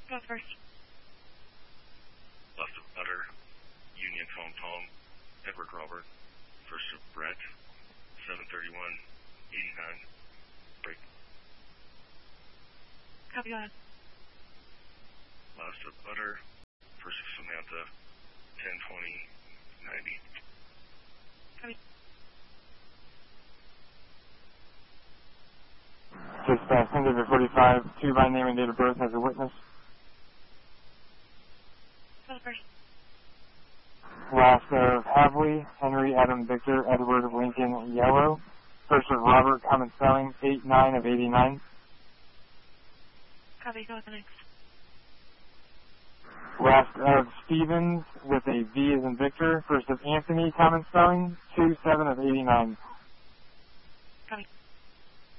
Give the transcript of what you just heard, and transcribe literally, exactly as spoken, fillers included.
Go first. Left of Butter, Union Tom Tom, Edward Robert, first of Brett, seven thirty-one, eighty-nine, break. Copy, go ahead. Last of Butter, first of Samantha, ten twenty, ninety. Copy. Dispatch, ten to forty-five, two by name and date of birth as a witness. Go first. Last of Havley, Henry Adam Victor Edward Lincoln Yellow. First of Robert Common Spelling, eight nine of eighty-nine. Copy, go with the next. Last of Stevens with a V as in Victor. First of Anthony Common Spelling, two seven of eighty-nine. Copy.